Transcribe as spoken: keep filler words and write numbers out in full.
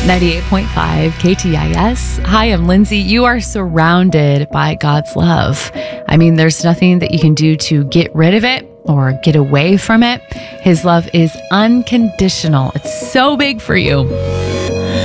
ninety-eight point five K T I S. Hi, I'm Lindsay. You are surrounded by God's love. I mean, there's nothing that you can do to get rid of it or get away from it. His love is unconditional. It's so big for you.